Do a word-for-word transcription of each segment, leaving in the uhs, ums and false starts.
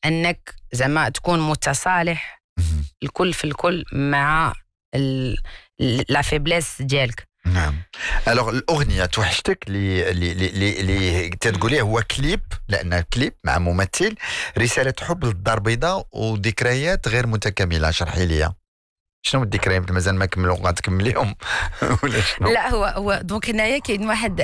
انك زعما تكون متصالح الكل في الكل مع لا فيبليس ديالك. نعم. الوغ الاغنيه توحشتك اللي اللي اللي اللي تقوليه هو كليب، لان كليب مع ممثل رساله حب للدار البيضاء وذكريات غير متكامله. شرحي لي شنو الذكريات مازال ما كملوا غتكمليهم ولا شنو؟ لا هو هو دونك هنايا كاين واحد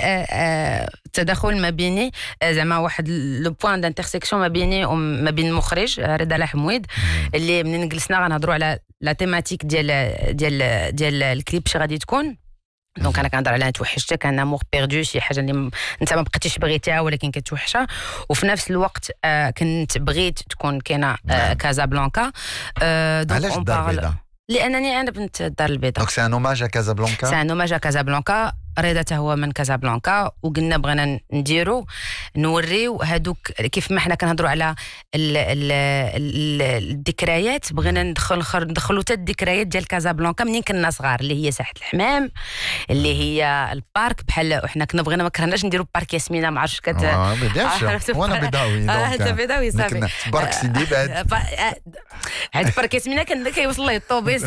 تداخل ما بيني زعما واحد لو بوين دانترسيكسيون ما بيني وما بين المخرج رضا الحمويد اللي منين جلسنا غنهضروا على لا تيماتيك ديال ديال ديال الكليب شي غادي تكون. دونك انا كنهضر على توحشتك انا مور بيردو شي حاجه اللي انت ما بقيتيش بغيتها ولكن كتوحشها، وفي نفس الوقت آه كنت بغيت تكون كاينه آه كازابلانكا. آه دونك علاش الدار البيضاء؟ لانني انا بنت الدار البيضاء. دونك سي ان اوماج ا كازابلانكا. سي ان اوماج ا كازابلانكا. رضا هو من كازابلانكا وقلنا بغينا نديرو نوريو هادوك كيف ما حنا كنهضروا على ال ال ال الذكريات بغينا ندخل ندخلوا حتى الذكريات ديال كازابلانكا منين كنا صغار اللي هي ساحه الحمام اللي هي البارك بحال وحنا كنا بغينا ما كرهناش نديروا بارك ياسمينه ما عرفتش كت اه وانا بيضاوي دونك اه بيضاوي صافي بارك سيدي بعد هاد بارك ياسمينه كان كيوصل ليه الطوبيس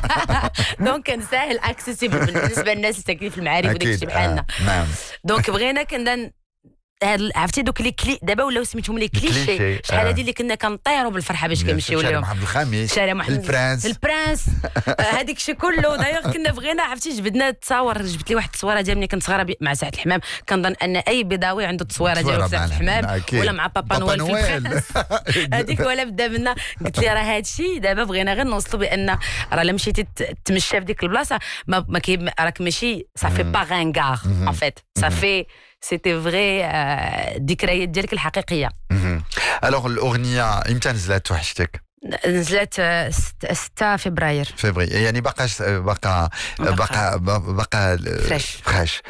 دونك كان ساهل اكسيسيبل بالنسبه للناس اللي ساكنين في المعارف وداك الشيء بحالنا. نعم. دونك بغينا كنا هاد عرفتي دوك لي كلي دابا ولاو سميتهم لي كليشي شحال هادي اللي كنا كنطيروا بالفرحه باش كنمشيو لهم. شارع محمد الخامس، شارع محمد البرانس البرانس هذيك الشيء كله. دايوغ كنا بغينا عرفتي جبدنا التصاور جبت لي واحد التصويره ديال ملي كنت صغيره مع ساحه الحمام. كنظن ان اي بيضاوي عنده التصويره ديالو في ساحه الحمام ولا مع بابا نويل في البرانس هذيك ولا بدا منا. قلت لي راه هذا الشيء دابا بغينا غير نوصلوا بان راه لا مشيتي تمشى في ديك البلاصه ما, ما كي راك ماشي صافي با غانغار ان فيت صافي سيتي فري الذكريات ديالك الحقيقيه. الوغ الاغنيه امتى نزلت توحشتك؟ نزلت ستة فبراير. فبراير يعني بقى بقى بقى بقى فريش فريش.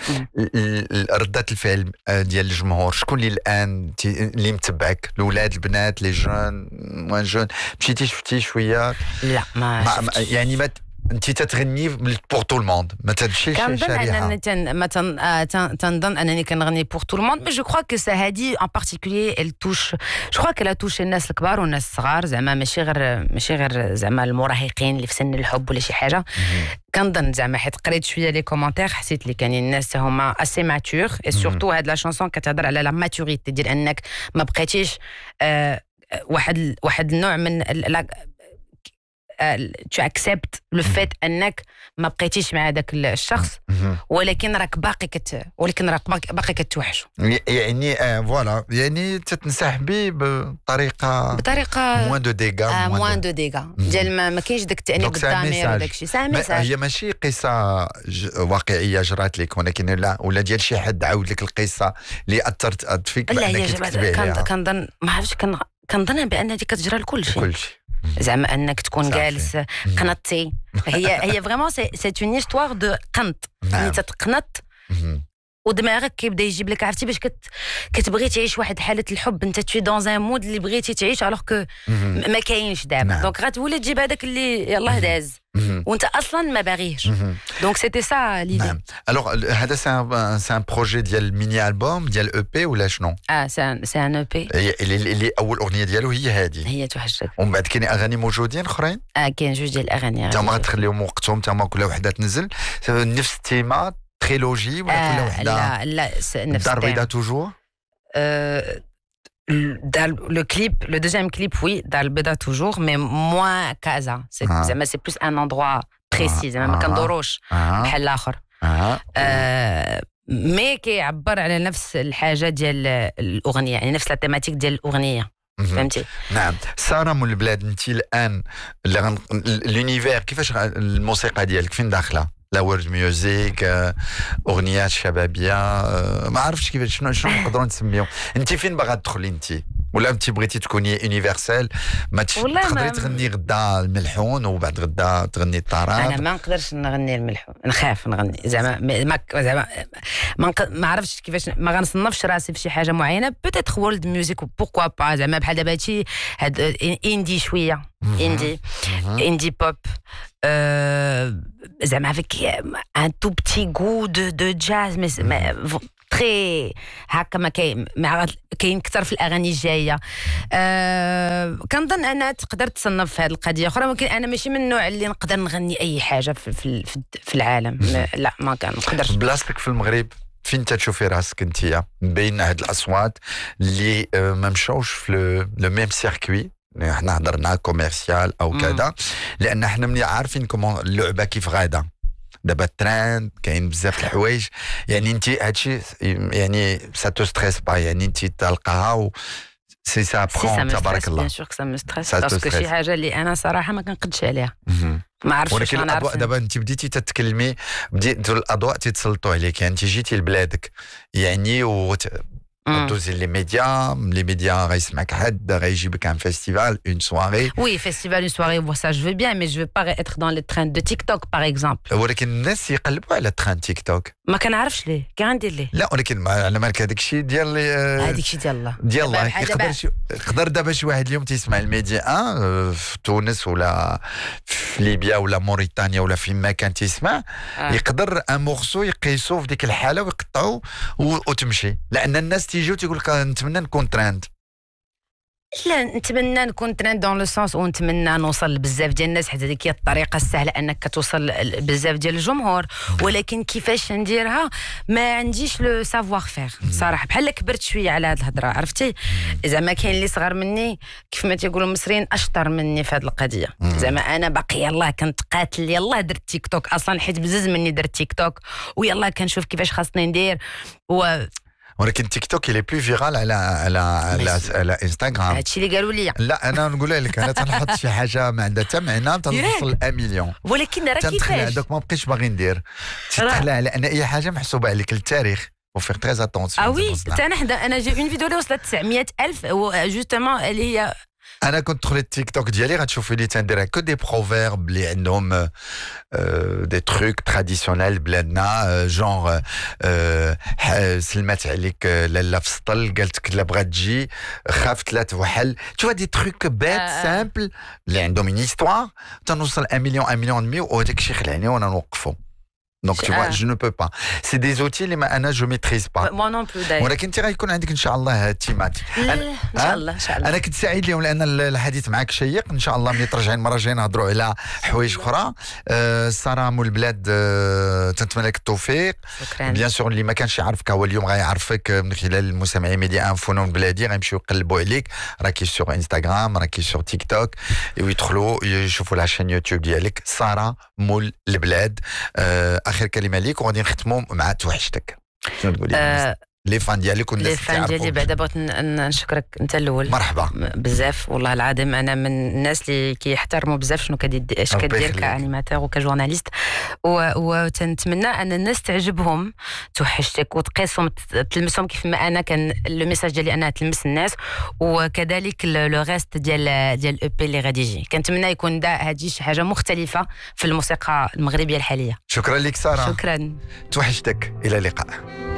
ردة الفعل ديال الجمهور شكون اللي الان اللي متبعك؟ الاولاد البنات لي جون موان جون؟ مشيتي شفتي شويه؟ لا ما, ما يعني ما انت تتغني بور تو الموند ما تمشيش شاريها. كنظن ما تنظن انني كنغني بور تو الموند مي جو كخوا كو سا هادي ان بارتيكولير ال توش جو كخوا كلا توش الناس الكبار والناس الصغار زعما ماشي غير ماشي غير زعما المراهقين اللي في سن الحب ولا شي حاجه. كنظن زعما حيت قريت شويه لي كومونتير حسيت لي كاينين الناس هما اسي ماتور اي سورتو هاد لا شانسون كتهضر على لا ماتوريتي ديال انك ما بقيتيش آه واحد واحد النوع من tu acceptes le fait انك ما بقيتيش مع هذاك الشخص ولكن راك باقي كت ولكن راك باقي كتوحش يعني فوالا يعني تتنسحبي بطريقه بطريقه موان دو ديغا موان دو ديغا ديال ما كاينش داك التانيب بالضمير وداك الشيء سامي هي ماشي قصه واقعيه جرات لك ولكن لا ولا ديال شي حد عاود لك القصه اللي اثرت فيك بانك تكتبي عليها. كنظن ما عرفتش كنظن بان هذه كتجرى لكل شيء كل شيء زعما انك تكون جالس قنطتي هي هي فريمون سي سي اون هيستوار دو قنط يعني تتقنط ودماغك كيبدا يجيب لك عرفتي باش كت كتبغي تعيش واحد حاله الحب انت تشي دون ان مود اللي بغيتي تعيش الوغ كو ما كاينش دابا. دونك غتولي تجيب هذاك اللي يلاه داز وانت اصلا ما باغيهش. دونك سيتي سا ليدي. نعم. الوغ هذا سي سي ان بروجي ديال ميني البوم ديال او بي ولا شنو؟ اه سي سي ان او بي اللي اول اغنيه ديالو هي هذه هي توحشتك. ومن بعد كاين اغاني موجودين اخرين؟ اه كاين جوج ديال الاغاني تما تخليهم وقتهم تما كل وحده تنزل نفس التيمات تريلوجي ولا كل وحده؟ لا لا نفس الدار البيضاء توجور. le clip, le deuxième clip, oui, dans le Beda toujours, mais moins Casa. C'est ah. c'est plus un endroit précis, ما كندوروش بحال الآخر. مي كيعبر على نفس الحاجة ديال الأغنية، يعني نفس التيماتيك ديال الأغنية. فهمتي؟ نعم. سارة من البلاد، انت الآن لونيفير كيفاش الموسيقى ديالك فين داخلة؟ لا وورد ميوزيك، اغنيات شبابيه، ما عرفتش كيفاش شنو شنو نقدروا نسميو. انت فين باغا تدخلي انت؟ ولا انت بغيتي تكوني يونيفرسال ما تقدري تغني غدا الملحون وبعد غدا تغني الطراب؟ انا ما نقدرش نغني الملحون، نخاف نغني زعما ما زعما ما ما عرفتش كيفاش ما غنصنفش راسي في شي حاجه معينه. بوتيت وورلد ميوزيك بوركوا با زعما بحال دابا هادشي هاد اندي شويه اندي اندي بوب زعما avec un tout petit goût de de jazz mais très هكا ما كاين كاين اكثر في الاغاني الجايه. كنظن انا تقدر تصنف في هذه القضيه اخرى، ولكن انا ماشي من النوع اللي نقدر نغني اي حاجه في في, في العالم. لا ما كنقدرش. بلاصتك في المغرب فين تشوفي راسك انتيا بين هاد الاصوات اللي ما مشاوش في لو ميم سيركوي؟ احنا هضرنا كوميرسيال او كذا، لان احنا ملي عارفين كومون اللعبه كيف غاده. دابا الترند كاين بزاف الحوايج، يعني انت هادشي يعني سا تو ستريس با، يعني انت تلقاها و سي سا برون تبارك الله. بيان سور سا مو ستريس باسكو شي حاجه اللي انا صراحه ما كنقدش عليها. ما عرفتش. ولكن الاضواء دابا انت بديتي تتكلمي، بديتوا الاضواء تيتسلطوا عليك، يعني انت جيتي لبلادك يعني و دوزي لي ميديا، لي ميديا غيسمعك حد غيجيبك ان فيستيفال اون سواري. وي فيستيفال اون سواري ça je veux bien mais je veux pas être dans les trends de TikTok par exemple. ولكن الناس يقلبوا على ترند تيك توك. ما كنعرفش ليه كي غندير ليه. لا ولكن ما على مالك هذاك الشيء ديال هذاك الشيء ديال الله ديال الله. يقدر شي يقدر دابا شي واحد اليوم تيسمع الميديا ان في تونس ولا في ليبيا ولا موريتانيا ولا فين ما كان تيسمع آه. يقدر ان مورسو يقيسوه في ديك الحاله ويقطعوه وتمشي، لان الناس تيجي وتيقول لك نتمنى نكون ترند. لا نتمنى نكون ترند دون لو سونس ونتمنى نوصل لبزاف ديال الناس، حيت هذيك هي الطريقه السهله انك توصل بزاف ديال الجمهور، ولكن كيفاش نديرها ما عنديش لو سافوار فير صراحه. بحال كبرت شويه على هذه الهضره عرفتي، زعما كاين اللي صغر مني كيف ما تيقولوا المصريين اشطر مني في هذه القضيه. زعما انا باقي يلاه كنت قاتل يلاه درت تيك توك اصلا، حيت بزز مني درت تيك توك ويلاه كنشوف كيفاش خاصني ندير و ولكن تيك توك اللي بلو فيرال على على على, على انستغرام. هادشي اللي قالوا لي. لا انا نقول لك انا تنحط شي حاجه ما عندها حتى معنى تنوصل ل مليون، ولكن راه كيفاش دوك ما بقيتش باغي ندير تتخلع على ان اي حاجه محسوبه عليك للتاريخ وفير تريز اتونسيون. اه وي حتى انا حدا انا جي اون فيديو اللي وصلت تسعمية ألف جوستومون اللي هي انا كنت دخلت التيك توك ديالي غتشوفي لي تندير كو دي بروفيرب اللي عندهم دي تروك تراديسيونيل بلادنا، جونغ سلمات عليك لاله في السطل قالت لا بغات تجي خافت لا توحل، تشوف دي تروك بات سامبل اللي عندهم اون هيستوار تنوصل ان مليون ان مليون دمي وهذاك الشيء خلعني وانا نوقفو. Donc tu vois, je ne peux pas. C'est des outils اللي ما انا je maîtrise pas. Moi non plus d'ailleurs. ولكن انت غيكون عندك ان شاء الله تيمات. ان شاء الله ان شاء الله. انا كنت سعيد اليوم لان الحديث معك شيق، ان شاء الله ملي ترجعين المره الجايه نهضروا على حوايج اخرى. ساره مول البلاد تنتمنى لك التوفيق. شكرا. بيان سور اللي ما كانش يعرفك هو اليوم غيعرفك من خلال المستمعين ميديا انفو نون بلادي، غيمشيو يقلبوا عليك، راكي سور انستغرام راكي سور تيك توك ويدخلوا يشوفوا لا شين يوتيوب ديالك ساره مول البلاد. اخر كلمه ليك وغادي نختموا مع توحشتك. شنو تقولي؟ آه لي فان ديالك والناس لي فان ديالي بعدا بغيت نشكرك انت الاول. مرحبا بزاف والله العظيم، انا من الناس اللي كيحترموا بزاف شنو كدير اش كدير كانيماتور وكجورناليست، وتنتمنى ان الناس تعجبهم توحشتك وتقيسهم تلمسهم كيف ما انا كان لو ميساج ديالي انا تلمس الناس، وكذلك لو ريست ديال ديال او بي اللي غادي يجي. كنتمنى يكون دا هذه شي حاجه مختلفه في الموسيقى المغربيه الحاليه. شكرا لك ساره. شكرا. توحشتك، الى اللقاء.